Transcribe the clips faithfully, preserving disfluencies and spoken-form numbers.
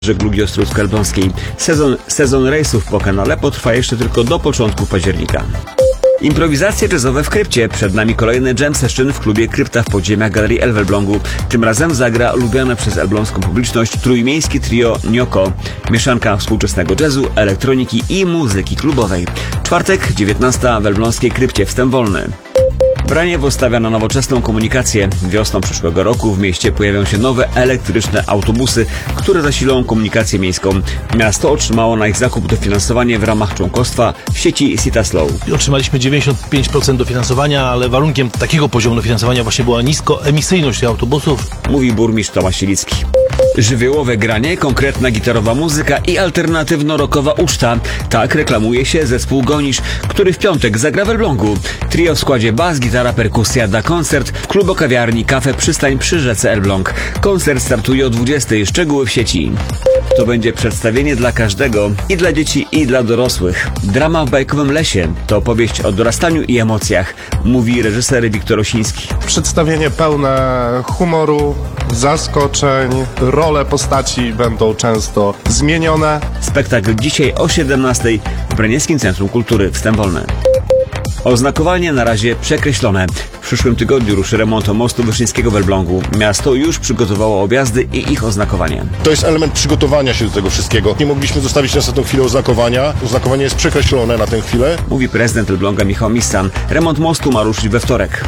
żeglugi Ostrucko-Elbląskiej. Sezon, sezon rejsów po kanale potrwa jeszcze tylko do początku października. Improwizacje jazzowe w Krypcie. Przed nami kolejny jam session w klubie Krypta w podziemiach Galerii L w Elblągu. Tym razem zagra lubiane przez elbląską publiczność trójmiejskie trio Nioko. Mieszanka współczesnego jazzu, elektroniki i muzyki klubowej. Czwartek, dziewiętnasta w elbląskiej Krypcie, wstęp wolny. Braniewo stawia na nowoczesną komunikację. Wiosną przyszłego roku w mieście pojawią się nowe elektryczne autobusy, które zasilą komunikację miejską. Miasto otrzymało na ich zakup dofinansowanie w ramach członkostwa w sieci Citaslow. Otrzymaliśmy dziewięćdziesiąt pięć procent dofinansowania, ale warunkiem takiego poziomu dofinansowania właśnie była niskoemisyjność tych autobusów. Mówi burmistrz Tomasz Sielicki. Żywiołowe granie, konkretna gitarowa muzyka i alternatywno-rockowa uczta. Tak reklamuje się zespół Gonisz, który w piątek zagra w Elblągu. Trio w składzie bas, gitara, perkusja da koncert w klubo-kawiarni Kafe Przystań przy rzece Elbląg. Koncert startuje o dwudziestej. Szczegóły w sieci. To będzie przedstawienie dla każdego, i dla dzieci, i dla dorosłych. Drama w bajkowym lesie to opowieść o dorastaniu i emocjach, mówi reżyser Wiktor Osiński. Przedstawienie pełne humoru, zaskoczeń, role postaci będą często zmienione. Spektakl dzisiaj o siedemnastej w Braniewskim Centrum Kultury. Wstęp wolny. Oznakowanie na razie przekreślone. W przyszłym tygodniu ruszy remont mostu Wyszyńskiego w Elblągu. Miasto już przygotowało objazdy i ich oznakowanie. To jest element przygotowania się do tego wszystkiego. Nie mogliśmy zostawić na ostatnią chwilę oznakowania. Oznakowanie jest przekreślone na tę chwilę. Mówi prezydent Elbląga Michał Missan. Remont mostu ma ruszyć we wtorek.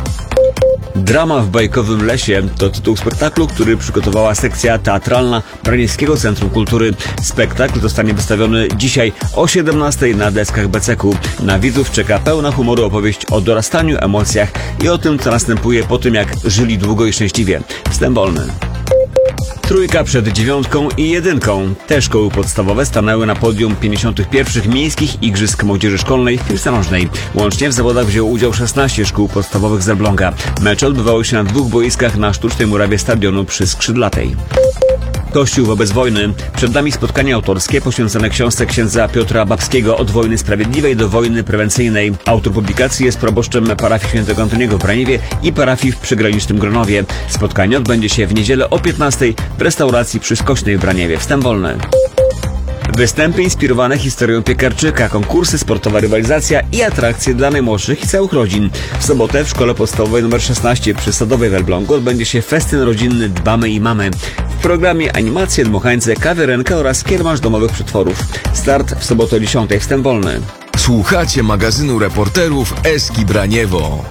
Drama w bajkowym lesie to tytuł spektaklu, który przygotowała sekcja teatralna Braniewskiego Centrum Kultury. Spektakl zostanie wystawiony dzisiaj o siedemnastej na deskach Beceku. Na widzów czeka pełna humoru opowieść o dorastaniu, emocjach i o tym, co następuje po tym, jak żyli długo i szczęśliwie. Wstęp wolny. Trójka przed dziewiątką i jedynką. Te szkoły podstawowe stanęły na podium pięćdziesiątych pierwszych Miejskich Igrzysk Młodzieży Szkolnej w piłce nożnej. Łącznie w zawodach wzięło udział szesnaście szkół podstawowych z Elbląga. Mecze odbywały się na dwóch boiskach na sztucznej murawie stadionu przy Skrzydlatej. Kościół wobec wojny. Przed nami spotkanie autorskie poświęcone książce księdza Piotra Babskiego Od wojny sprawiedliwej do wojny prewencyjnej. Autor publikacji jest proboszczem parafii Świętego Antoniego w Braniewie i parafii w przygranicznym Gronowie. Spotkanie odbędzie się w niedzielę o piętnastej w restauracji przy Skośnej w Braniewie. Wstęp wolny. Występy inspirowane historią Piekarczyka, konkursy, sportowa rywalizacja i atrakcje dla najmłodszych i całych rodzin. W sobotę w szkole podstawowej nr szesnaście przy Sadowej w Elblągu odbędzie się festyn rodzinny Dbamy i Mamy. W programie animacje, dmuchańce, kawiarenka oraz kiermasz domowych przetworów. Start w sobotę o dziesiątej. Wstęp wolny. Słuchacie magazynu reporterów Eski Braniewo.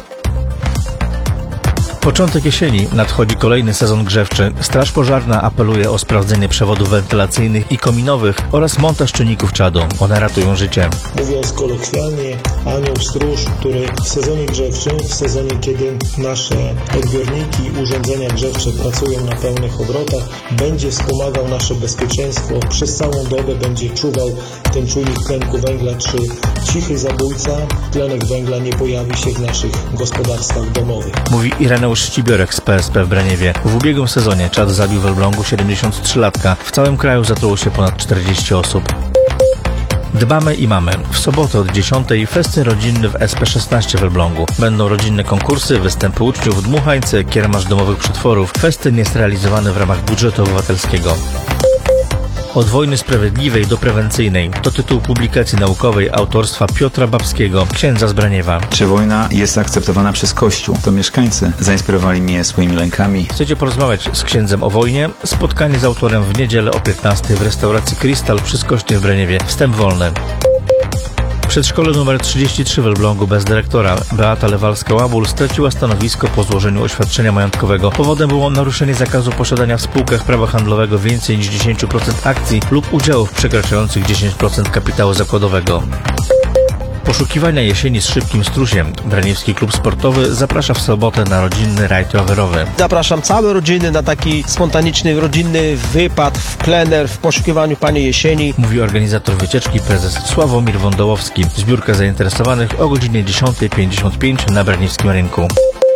Początek jesieni, nadchodzi kolejny sezon grzewczy. Straż Pożarna apeluje o sprawdzenie przewodów wentylacyjnych i kominowych oraz montaż czynników czadu. One ratują życie. Mówiąc kolokwialnie, anioł stróż, który w sezonie grzewczym, w sezonie kiedy nasze odbiorniki i urządzenia grzewcze pracują na pełnych obrotach, będzie wspomagał nasze bezpieczeństwo. Przez całą dobę będzie czuwał ten czujnik tlenku węgla, czy cichy zabójca, tlenek węgla nie pojawi się w naszych gospodarstwach domowych. Mówi Ireneusz Ścibiorek z P S P w Braniewie. W ubiegłym sezonie czad zabił w Elblągu siedemdziesiąt trzy latka. W całym kraju zatruło się ponad czterdzieści osób. Dbamy i mamy. W sobotę od dziesiątej festyn rodzinny w S P szesnaście w Elblągu. Będą rodzinne konkursy, występy uczniów, dmuchańce, kiermasz domowych przetworów. Festyn jest realizowany w ramach budżetu obywatelskiego. Od wojny sprawiedliwej do prewencyjnej to tytuł publikacji naukowej autorstwa Piotra Babskiego, księdza z Braniewa. Czy wojna jest akceptowana przez Kościół? To mieszkańcy zainspirowali mnie swoimi lękami. Chcecie porozmawiać z księdzem o wojnie? Spotkanie z autorem w niedzielę o piętnastej w restauracji Krystal przy Skośnie w Braniewie. Wstęp wolny. Przedszkole numer trzydzieści trzy w Elblągu bez dyrektora. Beata Lewalska-Łabul straciła stanowisko po złożeniu oświadczenia majątkowego. Powodem było naruszenie zakazu posiadania w spółkach prawa handlowego więcej niż dziesięć procent akcji lub udziałów przekraczających dziesięć procent kapitału zakładowego. Poszukiwania jesieni z szybkim strusiem. Braniewski Klub Sportowy zaprasza w sobotę na rodzinny rajd rowerowy. Zapraszam całe rodziny na taki spontaniczny, rodzinny wypad w plener w poszukiwaniu Pani Jesieni. Mówi organizator wycieczki prezes Sławomir Wądołowski. Zbiórka zainteresowanych o godzinie dziesiątej pięćdziesiąt pięć na Braniewskim Rynku.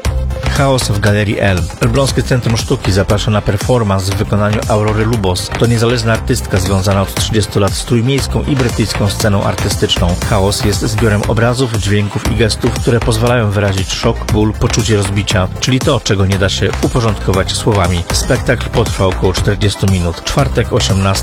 Chaos w Galerii Elm. Elbląskie Centrum Sztuki zaprasza na performance w wykonaniu Aurory Lubos. To niezależna artystka związana od trzydziestu lat z trójmiejską i brytyjską sceną artystyczną. Chaos jest zbiorem obrazów, dźwięków i gestów, które pozwalają wyrazić szok, ból, poczucie rozbicia, czyli to, czego nie da się uporządkować słowami. Spektakl potrwa około czterdziestu minut. Czwartek, osiemnastego